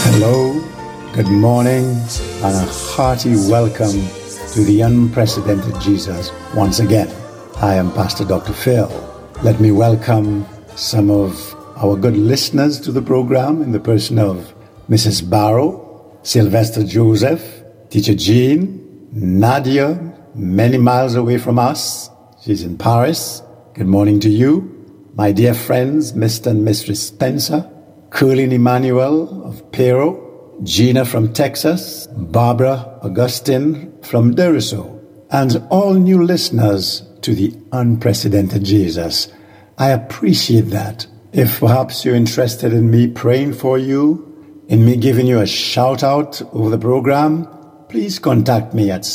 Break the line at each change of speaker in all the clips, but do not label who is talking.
Hello, good morning, and a hearty welcome to the Unprecedented Jesus once again. I am Pastor Dr. Phil. Let me welcome some of our good listeners to the program in the person of Mrs. Barrow, Sylvester Joseph, Teacher Jean, Nadia, many miles away from us. She's in Paris. Good morning to you. My dear friends, Mr. and Mrs. Spencer, Colin Emmanuel of Pero, Gina from Texas, Barbara Augustine from Deriso, and all new listeners to the Unprecedented Jesus. I appreciate that. If perhaps you're interested in me praying for you, in me giving you a shout out over the program, please contact me at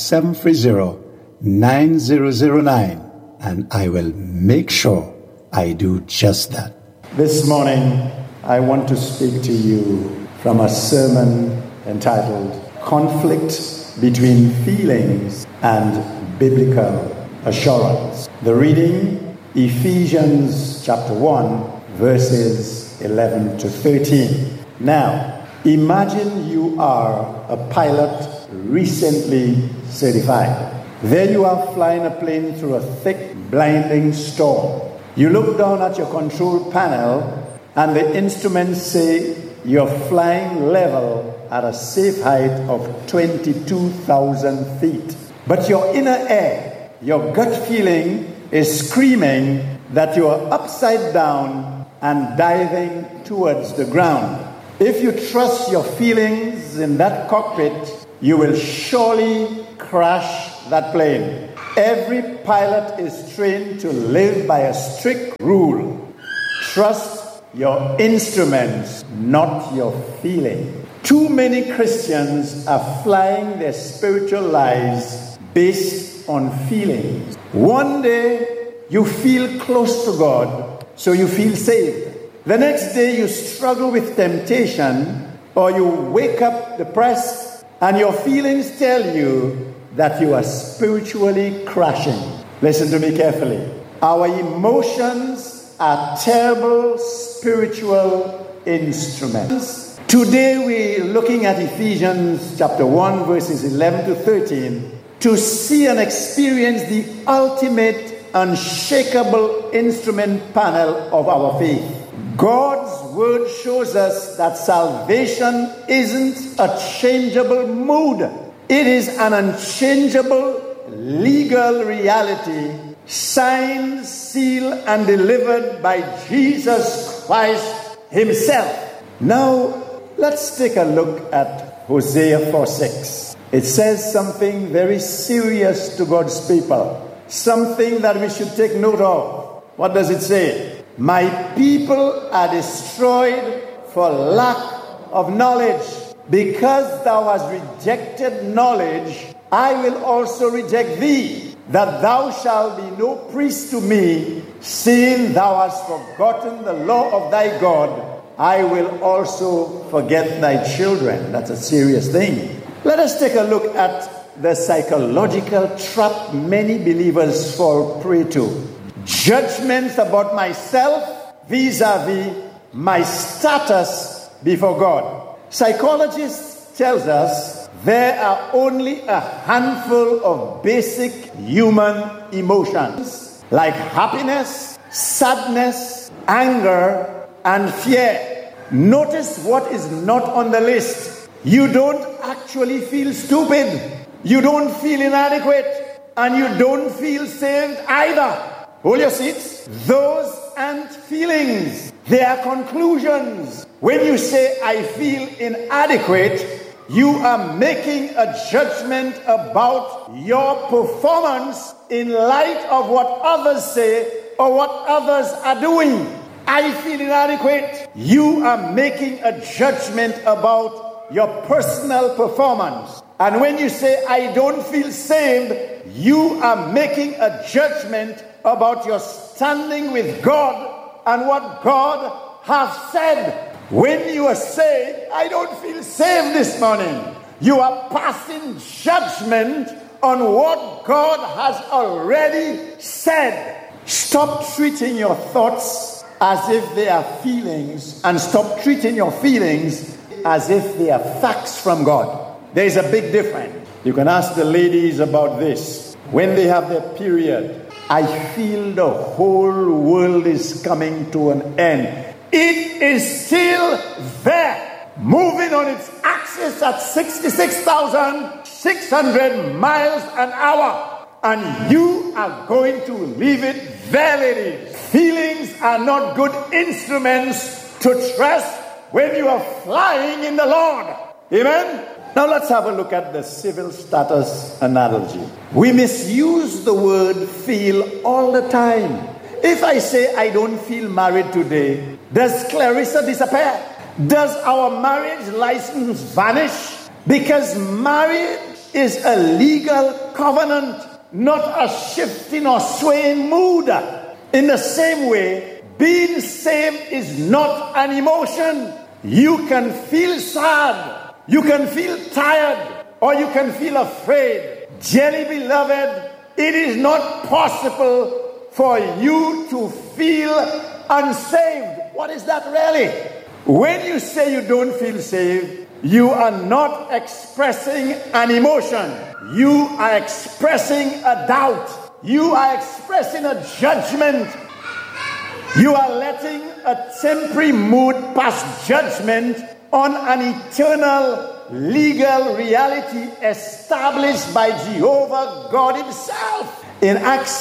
730-9009 and I will make sure I do just that. This morning, I want to speak to you from a sermon entitled Conflict Between Feelings and Biblical Assurance. The reading, Ephesians chapter 1, verses 11 to 13. Now, imagine you are a pilot recently certified. There you are flying a plane through a thick, blinding storm. You look down at your control panel and the instruments say you're flying level at a safe height of 22,000 feet. But your inner air, your gut feeling is screaming that you are upside down and diving towards the ground. If you trust your feelings in that cockpit, you will surely crash that plane. Every pilot is trained to live by a strict rule. Trust your instruments, not your feeling. Too many Christians are flying their spiritual lives based on feelings. One day you feel close to God, so you feel saved. The next day you struggle with temptation, or you wake up depressed and your feelings tell you that you are spiritually crashing. Listen to me carefully. Our emotions are terrible spiritual instruments. Today we're looking at Ephesians chapter 1 verses 11 to 13 to see and experience the ultimate unshakable instrument panel of our faith. God's word shows us that salvation isn't a changeable mood. It is an unchangeable legal reality, signed, sealed, and delivered by Jesus Christ himself. Now, let's take a look at Hosea 4:6. It says something very serious to God's people, something that we should take note of. What does it say? My people are destroyed for lack of knowledge. Because thou hast rejected knowledge, I will also reject thee, that thou shalt be no priest to me, seeing thou hast forgotten the law of thy God. I will also forget thy children. That's a serious thing. Let us take a look at the psychological trap many believers fall prey to. Judgments about myself vis-a-vis my status before God. Psychologists tells us there are only a handful of basic human emotions like happiness, sadness, anger, and fear. Notice what is not on the list. You don't actually feel stupid. You don't feel inadequate. And you don't feel saved either. Hold your seats. Those aren't feelings. They are conclusions. When you say, I feel inadequate, you are making a judgment about your performance in light of what others say or what others are doing. I feel inadequate. You are making a judgment about your personal performance. And when you say, I don't feel saved, you are making a judgment about your standing with God and what God has said. When you are saying, I don't feel saved this morning, you are passing judgment on what God has already said. Stop treating your thoughts as if they are feelings, and stop treating your feelings it as if they are facts from God. There is a big difference. You can ask the ladies about this. When they have their period, I feel the whole world is coming to an end. It is still there, moving on its axis at 66,600 miles an hour. And you are going to leave it there it is. Feelings are not good instruments to trust when you are flying in the Lord. Amen? Now let's have a look at the civil status analogy. We misuse the word feel all the time. If I say I don't feel married today, does Clarissa disappear? Does our marriage license vanish? Because marriage is a legal covenant, not a shifting or swaying mood. In the same way, being saved is not an emotion. You can feel sad, you can feel tired, or you can feel afraid. Dearly beloved, it is not possible for you to feel unsaved. What is that really? When you say you don't feel saved, you are not expressing an emotion. You are expressing a doubt. You are expressing a judgment. You are letting a temporary mood pass judgment on an eternal legal reality established by Jehovah God himself. In Acts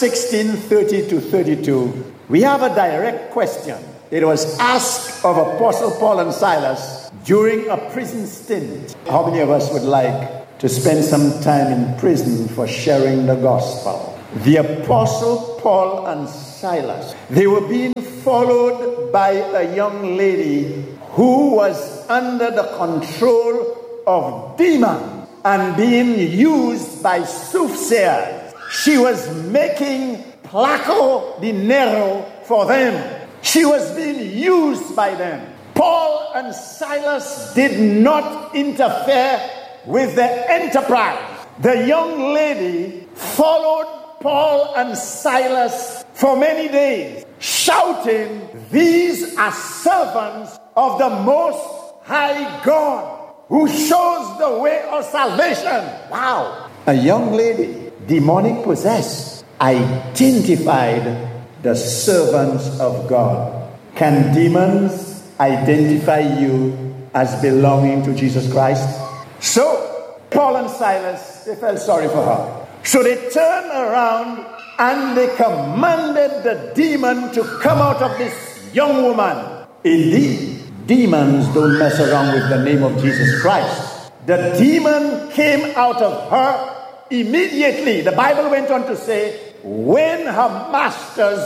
16:30-32, we have a direct question. It was asked of Apostle Paul and Silas during a prison stint. How many of us would like to spend some time in prison for sharing the gospel? The Apostle Paul and Silas, they were being followed by a young lady who was under the control of demons and being used by soothsayers. She was making placo dinero for them. She was being used by them. Paul and Silas did not interfere with their enterprise. The young lady followed Paul and Silas for many days, shouting, "These are servants of the Most High God, who shows the way of salvation." Wow. A young lady, demonic possessed, identified the servants of God. Can demons identify you as belonging to Jesus Christ? So, Paul and Silas, they felt sorry for her. So they turned around and they commanded the demon to come out of this young woman. Indeed, demons don't mess around with the name of Jesus Christ. The demon came out of her immediately. The Bible went on to say, when her masters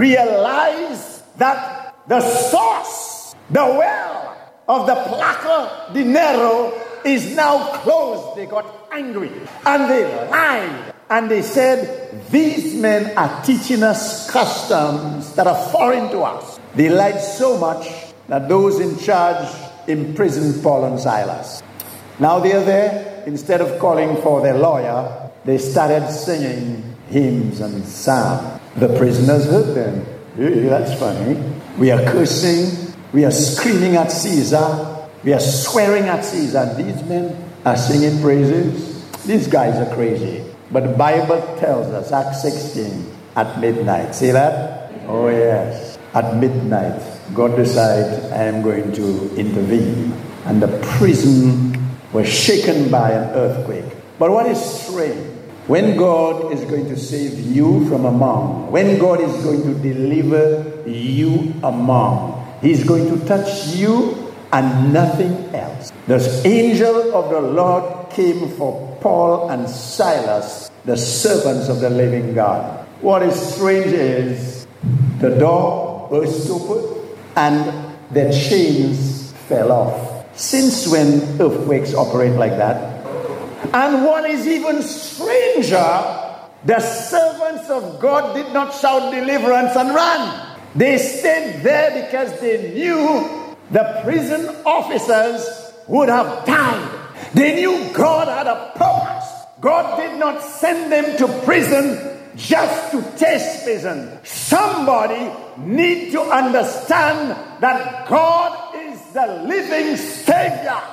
realized that the source, the well of the placa dinero is now closed, they got angry and they lied and they said, these men are teaching us customs that are foreign to us. They lied so much that those in charge imprisoned Paul and Silas. Now they are there. Instead of calling for their lawyer, they started singing hymns and psalms. The prisoners heard them. Hey, that's funny. We are cursing. We are screaming at Caesar. We are swearing at Caesar. These men are singing praises. These guys are crazy. But the Bible tells us, Acts 16, at midnight. See that? Oh yes. At midnight, God decides, I am going to intervene. And the prison was shaken by an earthquake. But what is strange? When God is going to save you from among, when God is going to deliver you among, He's going to touch you and nothing else. The angel of the Lord came for Paul and Silas, the servants of the living God. What is strange is the door burst open and their chains fell off. Since when earthquakes operate like that? And what is even stranger, the servants of God did not shout deliverance and run. They stayed there because they knew the prison officers would have died. They knew God had a purpose. God did not send them to prison just to taste prison. Somebody needs to understand that God is the living Savior.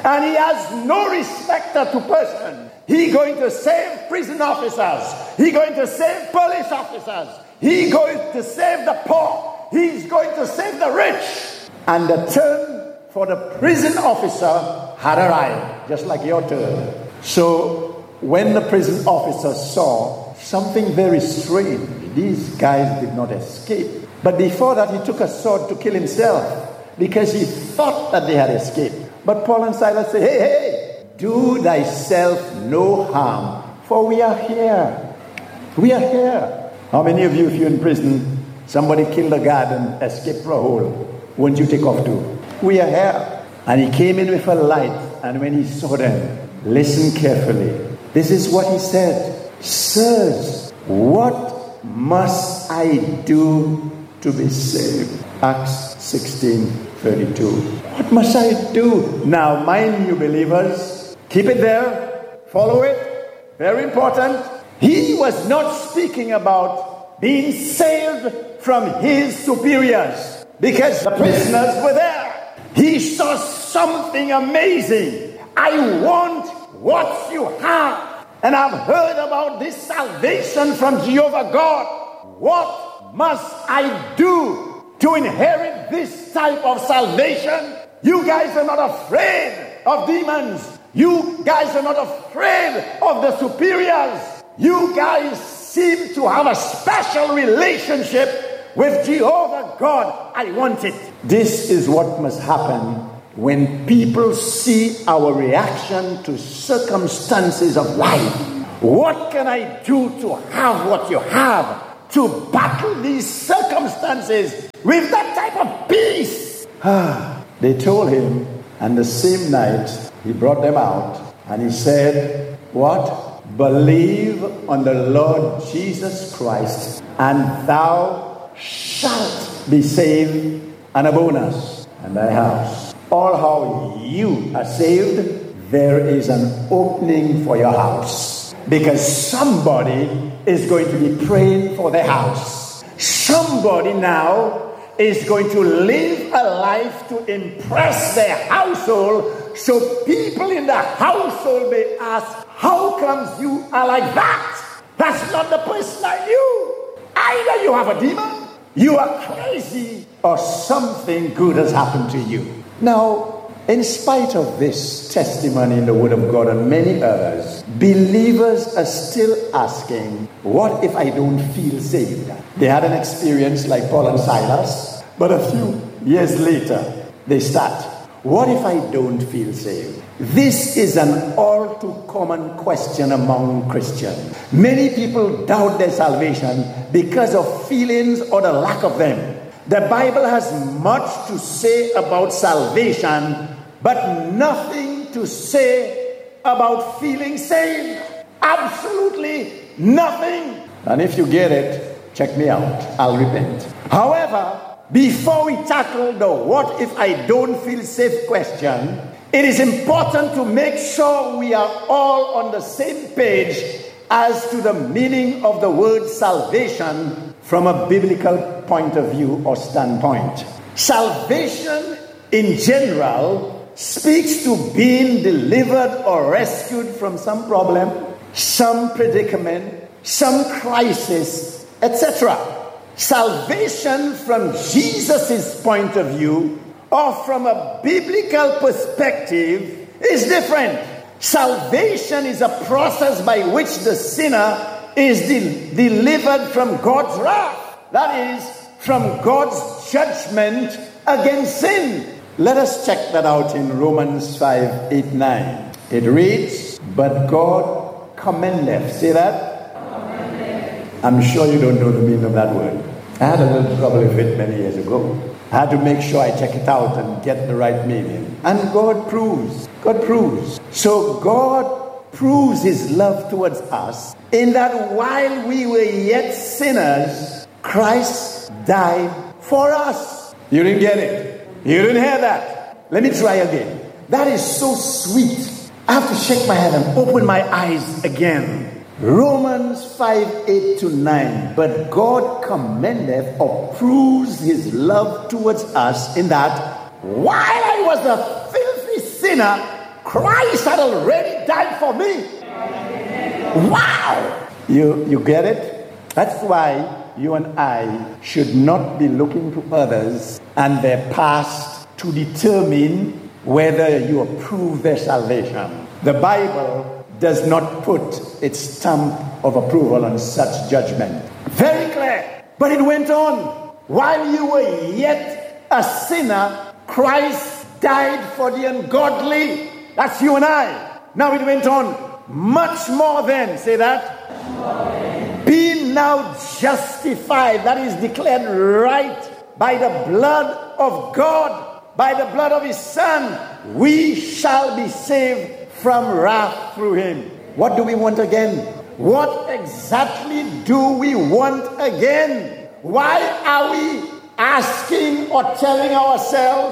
And he has no respecter to person. He's going to save prison officers. He's going to save police officers. He's going to save the poor. He's going to save the rich. And the turn for the prison officer had arrived, just like your turn. So when the prison officer saw something very strange, these guys did not escape. But before that, he took a sword to kill himself because he thought that they had escaped. But Paul and Silas say, hey, do thyself no harm, for we are here. We are here. How many of you, if you're in prison, somebody killed a guard and escaped for a hole, won't you take off too? We are here. And he came in with a light, and when he saw them, listen carefully. This is what he said. Sirs, what must I do to be saved? Acts 16:32. What must I do? Now, mind you, believers, keep it there, follow it, very important. He was not speaking about being saved from his superiors because the prisoners were there. He saw something amazing. I want what you have. And I've heard about this salvation from Jehovah God. What must I do to inherit this type of salvation? You guys are not afraid of demons. You guys are not afraid of the superiors. You guys seem to have a special relationship with Jehovah God. I want it. This is what must happen when people see our reaction to circumstances of life. What can I do to have what you have? To battle these circumstances with that type of peace. They told him, and the same night he brought them out, and he said, what? Believe on the Lord Jesus Christ, and thou shalt be saved, and a bonus, and thy house. All how you are saved, there is an opening for your house. Because somebody is going to be praying for their house. Somebody now is going to live a life to impress their household, so people in the household may ask, how comes you are like that? That's not the person I knew. Either you have a demon, you are crazy, or something good has happened to you. Now, in spite of this testimony in the Word of God and many others, believers are still asking, what if I don't feel saved? They had an experience like Paul and Silas, but a few years later, they start, what if I don't feel saved? This is an all too common question among Christians. Many people doubt their salvation because of feelings or the lack of them. The Bible has much to say about salvation, but nothing to say about feeling saved. Absolutely nothing. And if you get it, check me out. I'll repent. However, before we tackle the what if I don't feel safe question, it is important to make sure we are all on the same page as to the meaning of the word salvation from a biblical point of view or standpoint. Salvation in general speaks to being delivered or rescued from some problem, some predicament, some crisis, etc. Salvation from Jesus' point of view or from a biblical perspective is different. Salvation is a process by which the sinner is delivered from God's wrath. That is, from God's judgment against sin. Let us check that out in Romans 5:8-9. It reads, but God commendeth. Say that? Commendeth. I'm sure you don't know the meaning of that word. I had a little trouble with it many years ago. I had to make sure I check it out and get the right meaning. And God proves. God proves. So God proves his love towards us in that while we were yet sinners, Christ died for us. You didn't get it. You didn't hear that. Let me try again. That is so sweet. I have to shake my head and open my eyes again. Romans 5:8-9. But God commendeth or proves his love towards us in that while I was a filthy sinner, Christ had already died for me. Wow! You get it? That's why you and I should not be looking to others and their past to determine whether you approve their salvation. The Bible does not put its stamp of approval on such judgment. Very clear. But it went on. While you were yet a sinner, Christ died for the ungodly. That's you and I. Now it went on. Much more than, say that. Being now justified, that is declared right by the blood of God, by the blood of his Son, we shall be saved from wrath through him. What do we want again? What exactly do we want again? Why are we asking or telling ourselves,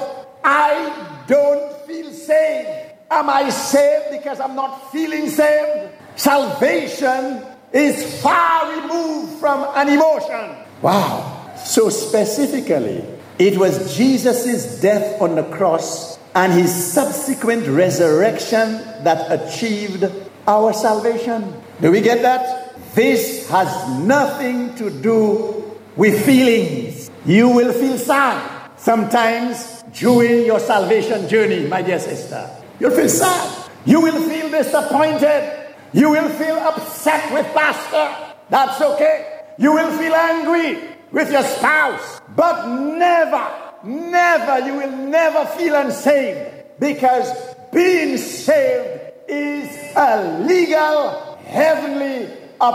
I don't feel saved? Am I saved because I'm not feeling saved? Salvation is far removed from an emotion. Wow. So specifically, it was Jesus' death on the cross and his subsequent resurrection that achieved our salvation. Do we get that? This has nothing to do with feelings. You will feel sad sometimes during your salvation journey, my dear sister. You'll feel sad. You will feel disappointed. You will feel upset with pastor. That's okay. You will feel angry with your spouse. But never, you will never feel unsaved, because being saved is a legal, heavenly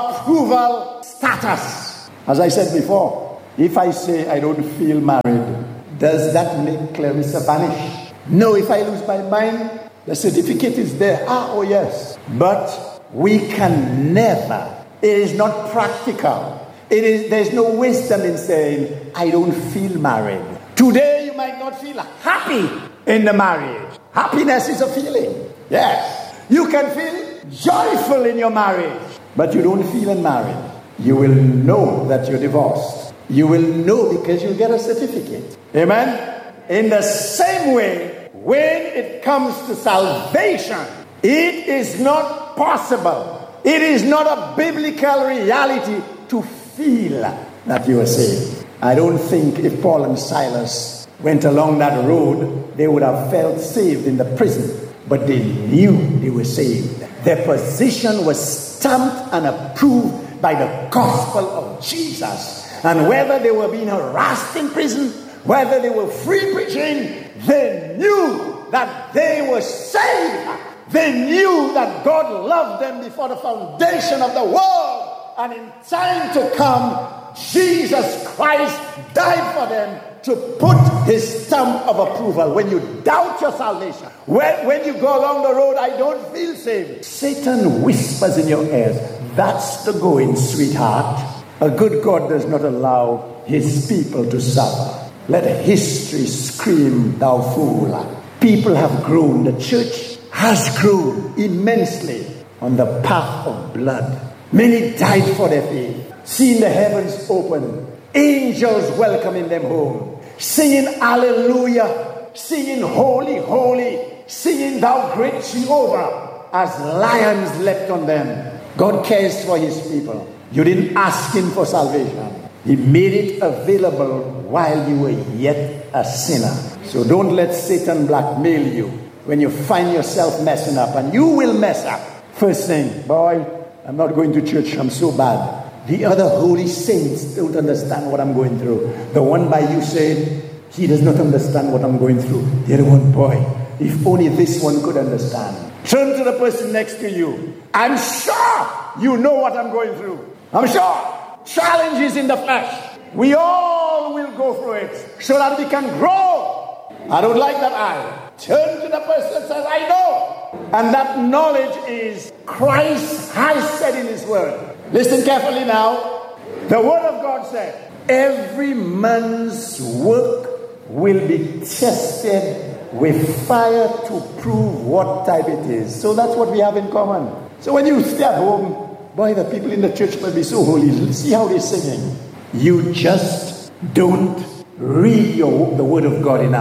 approval status. As I said before, if I say I don't feel married, does that make Clarissa vanish? No, if I lose my mind, the certificate is there. Oh yes. But we can never, it is not practical. There's no wisdom in saying, I don't feel married. Today you might not feel happy in the marriage. Happiness is a feeling. Yes. You can feel joyful in your marriage, but you don't feel unmarried. You will know that you're divorced. You will know because you get a certificate. Amen? In the same way, when it comes to salvation, it is not possible. It is not a biblical reality to feel that you are saved. I don't think if Paul and Silas went along that road, they would have felt saved in the prison. But they knew they were saved. Their position was stamped and approved by the gospel of Jesus. And whether they were being harassed in prison, whether they were free preaching, they knew that they were saved. They knew that God loved them before the foundation of the world. And in time to come, Jesus Christ died for them to put his stamp of approval. When you doubt your salvation, when you go along the road, I don't feel saved, Satan whispers in your ears, that's the going, sweetheart. A good God does not allow his people to suffer. Let history scream, thou fool. People have grown. The church has grown immensely on the path of blood. Many died for their faith, seeing the heavens open, angels welcoming them home, singing hallelujah, singing holy, holy, singing thou great Jehovah, as lions leapt on them. God cares for his people. You didn't ask him for salvation. He made it available while you were yet a sinner. So don't let Satan blackmail you when you find yourself messing up, and you will mess up. First thing, boy, I'm not going to church, I'm so bad. The other holy saints don't understand what I'm going through. The one by you said, he does not understand what I'm going through. The other one, boy, if only this one could understand. Turn to the person next to you. I'm sure you know what I'm going through. I'm sure. Challenges in the flesh. We all will go through it so that we can grow. I don't like that eye. Turn to the person that says, I know. And that knowledge is Christ has said in his word. Listen carefully now. The word of God said, every man's work will be tested with fire to prove what type it is. So that's what we have in common. So when you stay at home, boy, the people in the church will be so holy. See how they're singing. You just don't read the word of God enough.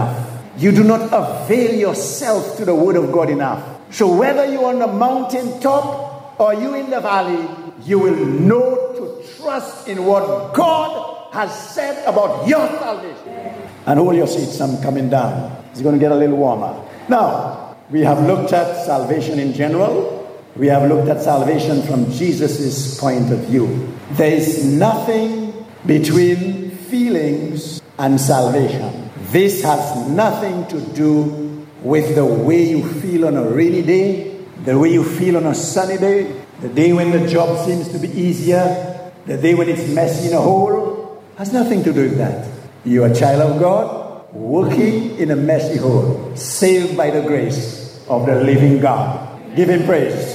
You do not avail yourself to the word of God enough. So whether you're on the mountaintop or you in the valley, you will know to trust in what God has said about your salvation. And hold your seats, I'm coming down. It's going to get a little warmer. Now, we have looked at salvation in general. We have looked at salvation from Jesus' point of view. There is nothing between feelings and salvation. This has nothing to do with the way you feel on a rainy day, the way you feel on a sunny day, the day when the job seems to be easier, the day when it's messy in a hole. Has nothing to do with that. You're a child of God, working in a messy hole, saved by the grace of the living God. Give him praise.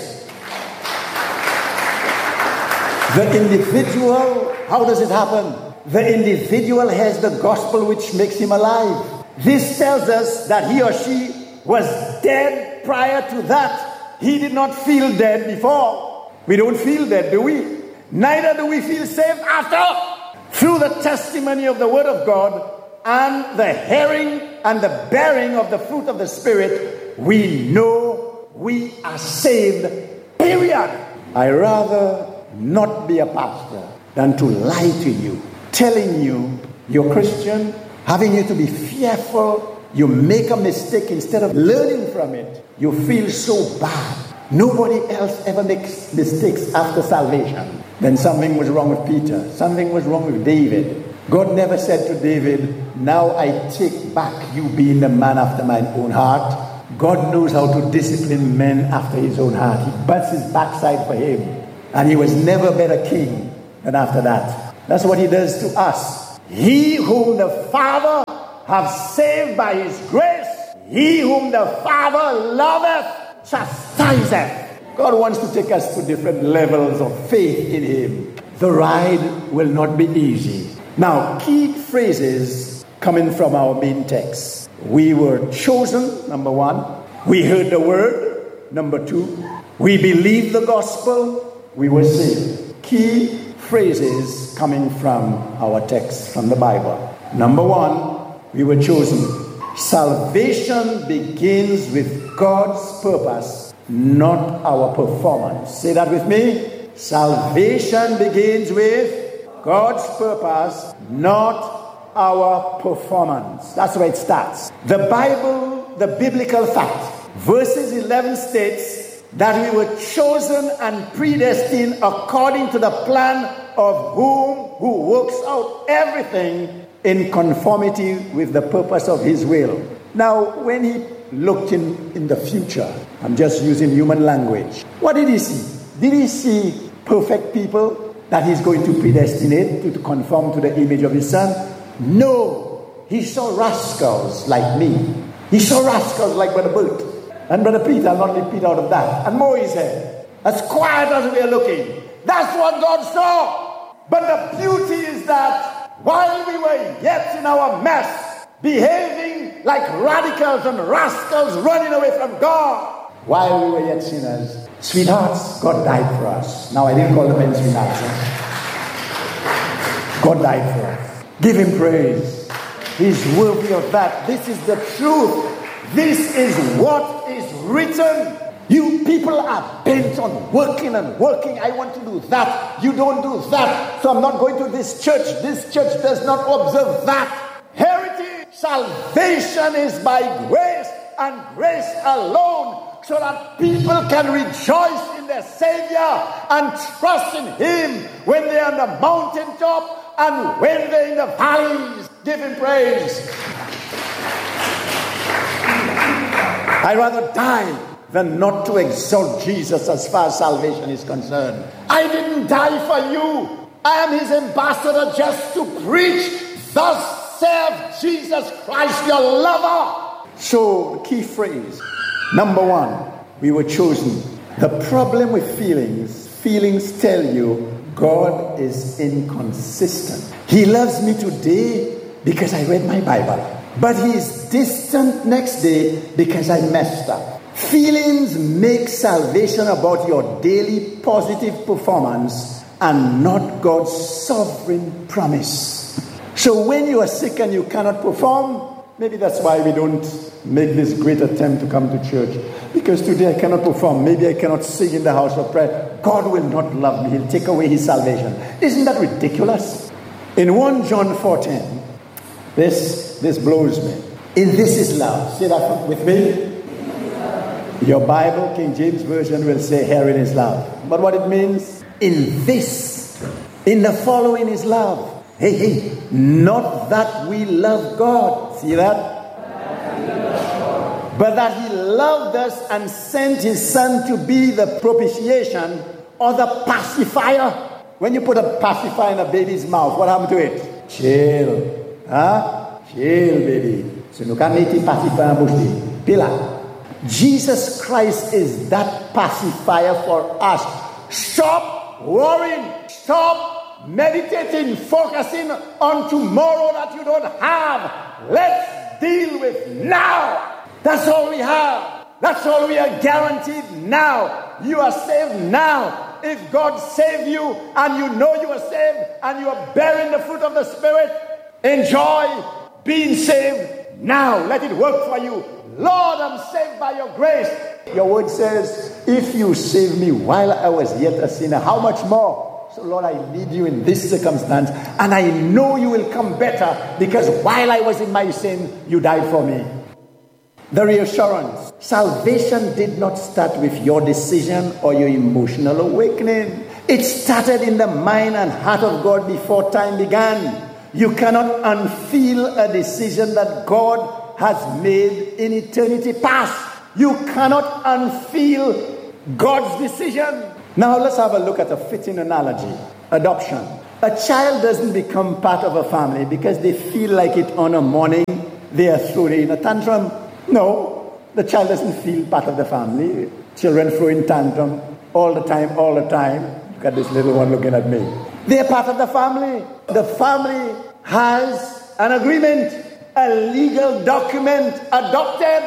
The individual, how does it happen? The individual has the gospel which makes him alive. This tells us that he or she was dead prior to that. He did not feel dead before. We don't feel dead, do we? Neither do we feel saved after. Through the testimony of the word of God and the hearing and the bearing of the fruit of the Spirit, we know we are saved, period. I rather not be a pastor than to lie to you, telling you you're Christian, having you to be fearful. You make a mistake, instead of learning from it, you feel so bad. Nobody else ever makes mistakes after salvation. Then something was wrong with Peter. Something was wrong with David. God never said to David, now I take back you being the man after my own heart. God knows how to discipline men after his own heart. He butts his backside for him. And he was never a better king than after that. That's what he does to us. He whom the Father hath saved by his grace, he whom the Father loveth, chastiseth. God wants to take us to different levels of faith in him. The ride will not be easy. Now, key phrases coming from our main text. We were chosen, number one. We heard the word, number two. We believed the gospel. We were saved. Key phrases coming from our text, from the Bible. Number one, we were chosen. Salvation begins with God's purpose, not our performance. Say that with me. Salvation begins with God's purpose, not our performance. That's where it starts. The Bible, the biblical fact. Verses 11 states that we were chosen and predestined according to the plan of who works out everything in conformity with the purpose of his will. Now, when he looked in the future, I'm just using human language, what did he see? Did he see perfect people that he's going to predestinate to conform to the image of his son? No. He saw rascals like me. He saw rascals like Brother Bert. And Brother Peter, I'll not leave Peter out of that. And Moise, as quiet as we are looking. That's what God saw. But the beauty is that while we were yet in our mess, behaving like radicals and rascals, running away from God, while we were yet sinners, sweethearts, God died for us. Now, I didn't call the men sweethearts. God died for us. Give him praise. He's worthy of that. This is the truth. This is what is written. You people are bent on working and working. I want to do that. You don't do that. So I'm not going to this church. This church does not observe that. Heritage, salvation is by grace and grace alone, so that people can rejoice in their Savior and trust in him when they're on the mountaintop and when they're in the valleys. Give him praise. I'd rather die than not to exalt Jesus as far as salvation is concerned. I didn't die for you. I am his ambassador just to preach. Thus saith Jesus Christ, your lover. So, key phrase. Number one, we were chosen. The problem with feelings tell you God is inconsistent. He loves me today because I read my Bible. But he is distant next day because I messed up. Feelings make salvation about your daily positive performance and not God's sovereign promise. So when you are sick and you cannot perform, Maybe that's why we don't make this great attempt to come to church. Because today I cannot perform. Maybe I cannot sing in the house of prayer. God will not love me. He'll take away his salvation. Isn't that ridiculous? In 1 John 4:10, this blows me. In this is love. Say that with me. Your Bible, King James Version, will say herein is love. But what it means? In this, in the following is love. Hey, not that we love God. See that? But that he loved us and sent his son to be the propitiation or the pacifier. When you put a pacifier in a baby's mouth, what happened to it? Chill. Huh? Chill, baby. So you can't make it pacifier. Pila. Jesus Christ is that pacifier for us. Stop worrying. Stop meditating, focusing on tomorrow that you don't have. Let's deal with now. That's all we have. That's all we are guaranteed now. You are saved now. If God saved you and you know you are saved and you are bearing the fruit of the Spirit, enjoy being saved now. Let it work for you. Lord, I'm saved by your grace. Your word says, if you save me while I was yet a sinner, how much more? So Lord, I need you in this circumstance, and I know you will come better because while I was in my sin, you died for me. The reassurance. Salvation did not start with your decision or your emotional awakening. It started in the mind and heart of God before time began. You cannot unfeel a decision that God has made in eternity past. You cannot unfeel God's decision. Now let's have a look at a fitting analogy. Adoption. A child doesn't become part of a family because they feel like it on a morning they are thrown in a tantrum. No, the child doesn't feel part of the family. Children throw in tantrum all the time. Look at this little one looking at me. They are part of the family. The family has an agreement. A legal document adopted.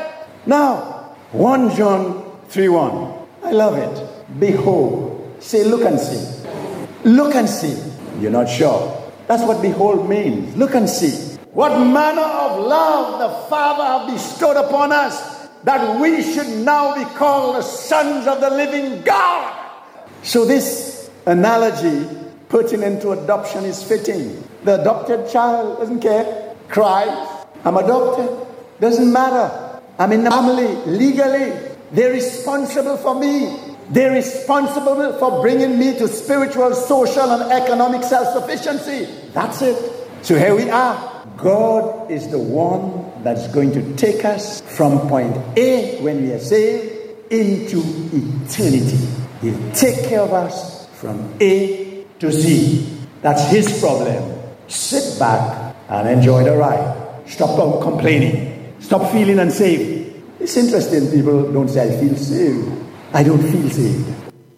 Now, 1 John 3:1. I love it. Behold. Say, look and see. Look and see. You're not sure. That's what behold means. Look and see. What manner of love the Father hath bestowed upon us, that we should now be called the sons of the living God. So this analogy pertinent to adoption is fitting. The adopted child doesn't care. Cries. I'm adopted. Doesn't matter. I'm in the family legally. They're responsible for me. They're responsible for bringing me to spiritual, social, and economic self-sufficiency. That's it. So here we are. God is the one that's going to take us from point A when we are saved into eternity. He'll take care of us from A to Z. That's his problem. Sit back and enjoy the ride. Stop complaining. Stop feeling unsaved. It's interesting, people don't say, I feel saved. I don't feel saved.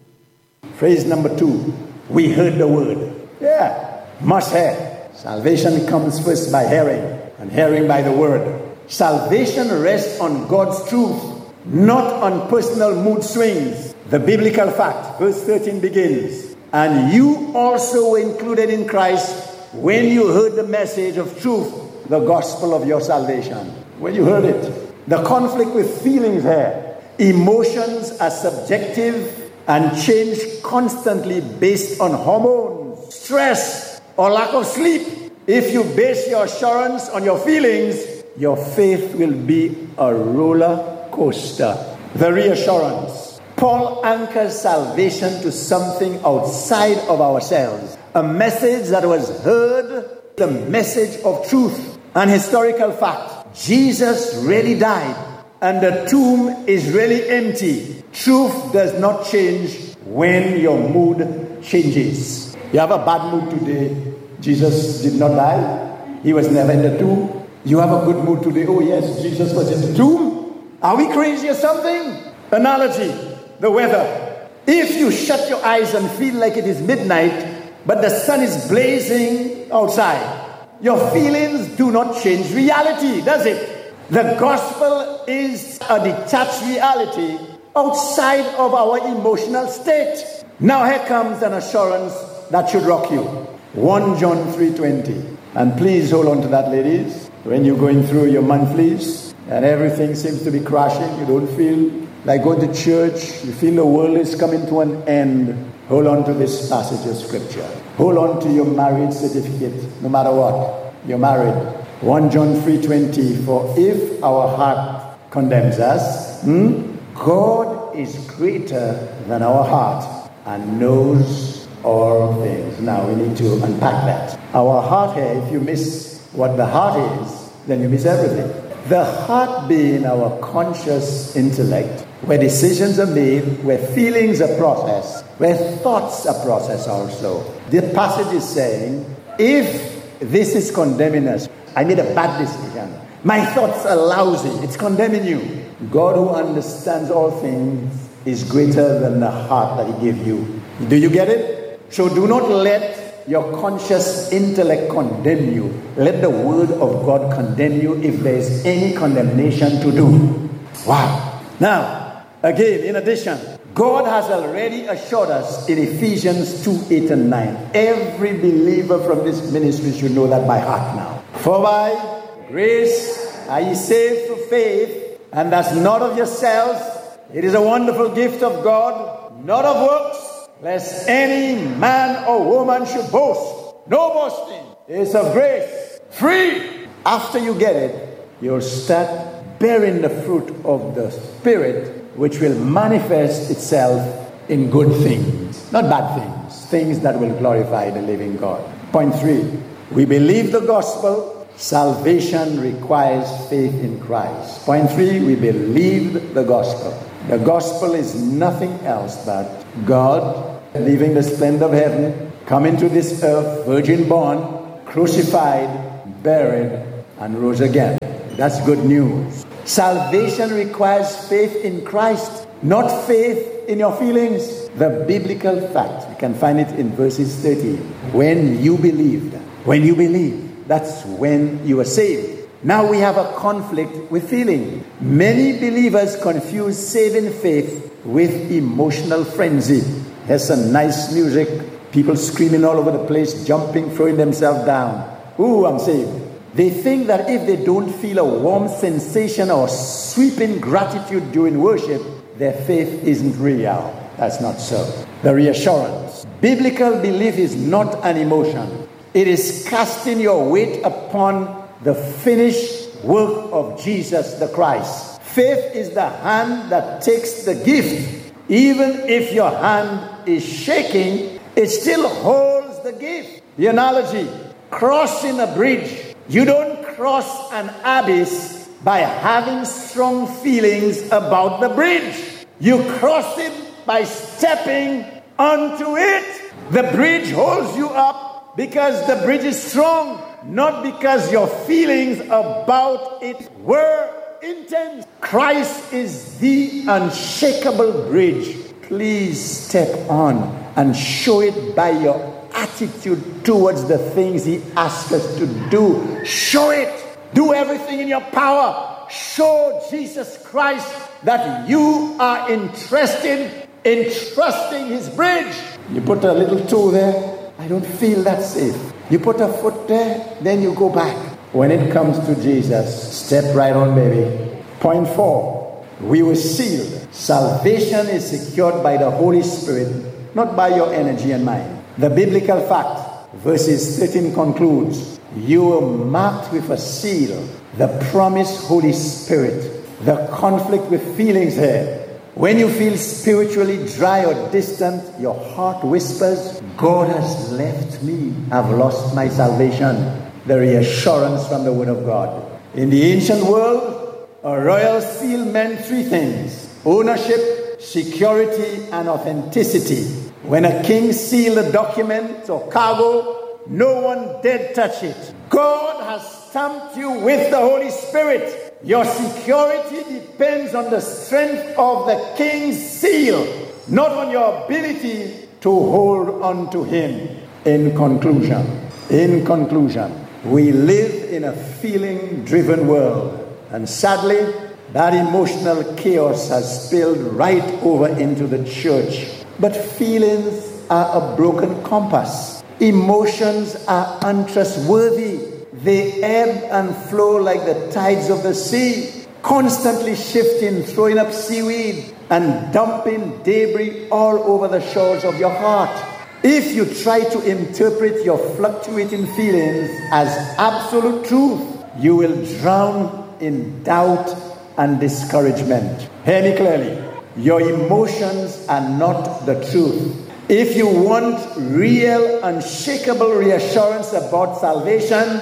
Phrase number 2. We heard the word. Yeah. Must hear. Salvation comes first by hearing, and hearing by the word. Salvation rests on God's truth, not on personal mood swings. The biblical fact, verse 13 begins, and you also were included in Christ when you heard the message of truth, the gospel of your salvation. When you heard it. The conflict with feelings here. Emotions are subjective and change constantly based on hormones, stress, or lack of sleep. If you base your assurance on your feelings, your faith will be a roller coaster. The reassurance. Paul anchors salvation to something outside of ourselves. A message that was heard, the message of truth. An historical fact. Jesus really died, and the tomb is really empty. Truth does not change when your mood changes. You have a bad mood today. Jesus did not die. He was never in the tomb. You have a good mood today. Oh yes, Jesus was in the tomb. Are we crazy or something? Analogy. The weather. If you shut your eyes and feel like it is midnight, but the sun is blazing outside, your feelings do not change reality, does it? The gospel is a detached reality outside of our emotional state. Now here comes an assurance that should rock you. 1 John 3:20. And please hold on to that, ladies. When you're going through your monthlies and everything seems to be crashing, you don't feel like going to church, you feel the world is coming to an end, hold on to this passage of scripture. Hold on to your marriage certificate, no matter what. You're married. 1 John 3:20, for if our heart condemns us, God is greater than our heart and knows all things. Now we need to unpack that. Our heart here, if you miss what the heart is, then you miss everything. The heart being our conscious intellect, where decisions are made, where feelings are processed, where thoughts are processed also. The passage is saying, if this is condemning us, I made a bad decision, my thoughts are lousy, it's condemning you. God, who understands all things, is greater than the heart that he gave you. Do you get it? So do not let your conscious intellect condemn you. Let the word of God condemn you if there is any condemnation to do. Wow. Now, again, in addition, God has already assured us in Ephesians 2:8 and 9. Every believer from this ministry should know that by heart now. For by grace are ye saved through faith, and that's not of yourselves. It is a wonderful gift of God, not of works, lest any man or woman should boast. No boasting. It's of grace. Free. After you get it, you'll start bearing the fruit of the Spirit, which will manifest itself in good things, not bad things, things that will glorify the living God. Point 3, we believe the gospel. Salvation requires faith in Christ. Point 3, we believe the gospel. The gospel is nothing else but God leaving the splendor of heaven, coming to this earth, virgin born, crucified, buried, and rose again. That's good news. Salvation requires faith in Christ, not faith in your feelings. The biblical fact, you can find it in verses 13. When you believe, that's when you are saved. Now we have a conflict with feeling. Many believers confuse saving faith with emotional frenzy. There's some nice music, people screaming all over the place, jumping, throwing themselves down. Ooh, I'm saved. They think that if they don't feel a warm sensation or sweeping gratitude during worship, their faith isn't real. That's not so. The reassurance. Biblical belief is not an emotion. It is casting your weight upon the finished work of Jesus the Christ. Faith is the hand that takes the gift. Even if your hand is shaking, it still holds the gift. The analogy, crossing a bridge. You don't cross an abyss by having strong feelings about the bridge. You cross it by stepping onto it. The bridge holds you up because the bridge is strong, not because your feelings about it were intense. Christ is the unshakable bridge. Please step on and show it by your attitude towards the things he asks us to do. Show it. Do everything in your power. Show Jesus Christ that you are interested in trusting his bridge. You put a little toe there, I don't feel that safe. You put a foot there, then you go back. When it comes to Jesus, step right on, baby. Point 4, we were sealed. Salvation is secured by the Holy Spirit, not by your energy and mind. The biblical fact, verses 13 concludes, you were marked with a seal, the promised Holy Spirit. The conflict with feelings here. When you feel spiritually dry or distant, your heart whispers, God has left me. I've lost my salvation. The reassurance from the Word of God. In the ancient world, a royal seal meant 3 things: ownership, security, and authenticity. When a king sealed a document or cargo, no one dared touch it. God has stamped you with the Holy Spirit. Your security depends on the strength of the king's seal, not on your ability to hold on to him. In conclusion, we live in a feeling-driven world. And sadly, that emotional chaos has spilled right over into the church. But feelings are a broken compass. Emotions are untrustworthy. They ebb and flow like the tides of the sea, constantly shifting, throwing up seaweed, and dumping debris all over the shores of your heart. If you try to interpret your fluctuating feelings as absolute truth, you will drown in doubt and discouragement. Hear me clearly. Your emotions are not the truth. If you want real, unshakable reassurance about salvation,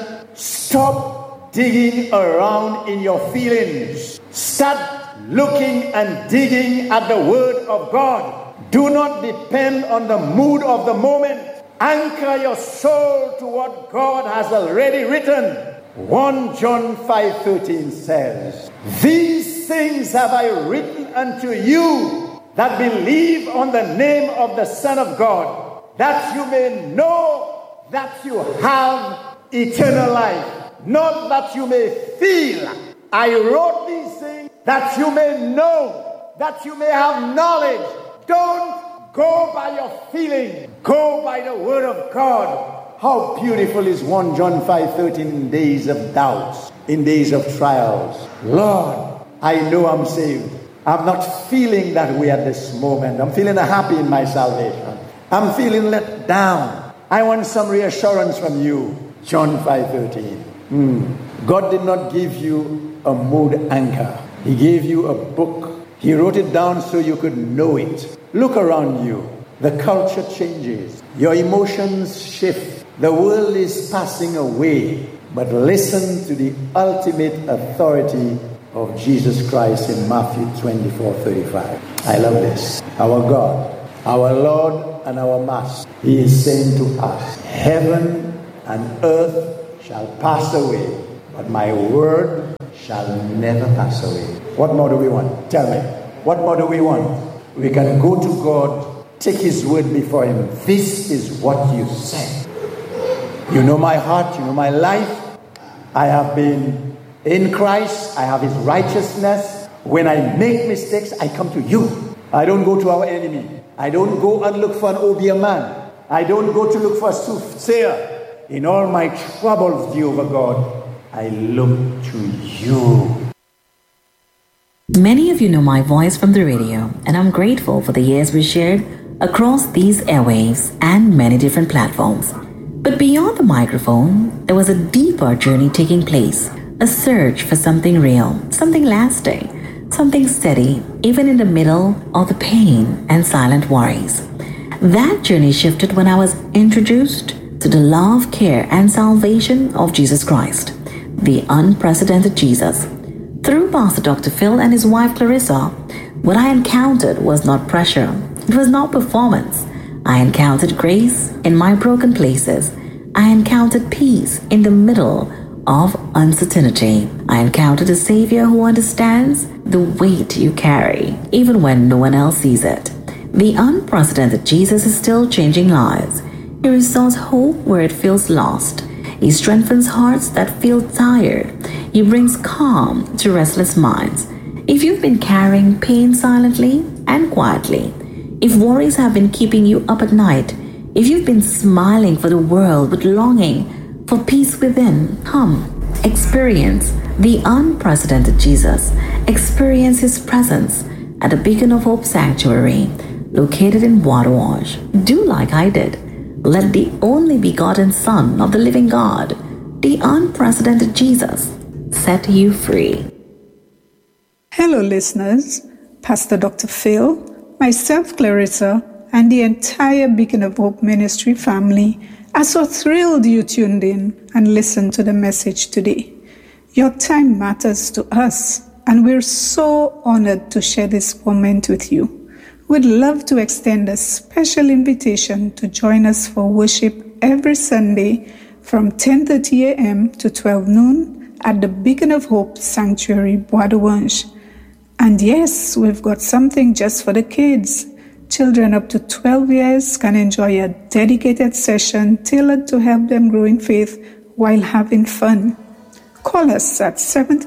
stop digging around in your feelings. Start looking and digging at the Word of God. Do not depend on the mood of the moment. Anchor your soul to what God has already written. 1 John 5:13 says, "These things have I written unto you that believe on the name of the Son of God, that you may know that you have eternal life, not that you may feel. I wrote these things that you may know, that you may have knowledge." Don't go by your feeling. Go by the Word of God. How beautiful is 1 John 5:13 in days of doubts, in days of trials. Lord, I know I'm saved. I'm not feeling that way at this moment. I'm feeling happy in my salvation. I'm feeling let down. I want some reassurance from you. John 5:13. God did not give you a mood anchor. He gave you a book. He wrote it down so you could know it. Look around you. The culture changes. Your emotions shift. The world is passing away. But listen to the ultimate authority of Jesus Christ in Matthew 24:35. I love this. Our God, our Lord and our Master, He is saying to us, "Heaven and earth shall pass away, but my word shall never pass away." What more do we want? Tell me. What more do we want? We can go to God, take His word before Him. This is what you said. You know my heart, you know my life. I have been in Christ, I have His righteousness. When I make mistakes, I come to you. I don't go to our enemy. I don't go and look for an Obeah man. I don't go to look for a soothsayer. In all my troubles, Jehovah God, I look to you.
Many of you know my voice from the radio, and I'm grateful for the years we shared across these airwaves and many different platforms. But beyond the microphone, there was a deeper journey taking place, a search for something real, something lasting, something steady, even in the middle of the pain and silent worries. That journey shifted when I was introduced to the love, care, and salvation of Jesus Christ, the unprecedented Jesus. Through Pastor Dr. Phil and his wife Clarissa, what I encountered was not pressure. It was not performance. I encountered grace in my broken places. I encountered peace in the middle of uncertainty. I encountered a Savior who understands the weight you carry, even when no one else sees it. The unprecedented Jesus is still changing lives. He restores hope where it feels lost. He strengthens hearts that feel tired. He brings calm to restless minds. If you've been carrying pain silently and quietly, if worries have been keeping you up at night, if you've been smiling for the world but longing for peace within, come, experience the unprecedented Jesus. Experience His presence at the Beacon of Hope Sanctuary, located in Waterwash. Do like I did. Let the only begotten Son of the living God, the unprecedented Jesus, set you free.
Hello, listeners. Pastor Dr. Phil, myself, Clarissa, and the entire Beacon of Hope Ministry family are so thrilled you tuned in and listened to the message today. Your time matters to us, and we're so honored to share this moment with you. We'd love to extend a special invitation to join us for worship every Sunday from 10:30 a.m. to 12 noon at the Beacon of Hope Sanctuary, Waterwash. And yes, we've got something just for the kids. Children up to 12 years can enjoy a dedicated session tailored to help them grow in faith while having fun. Call us at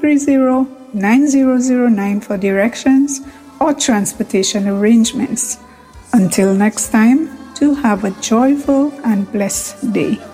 730-9009 for directions or transportation arrangements. Until next time, do have a joyful and blessed day.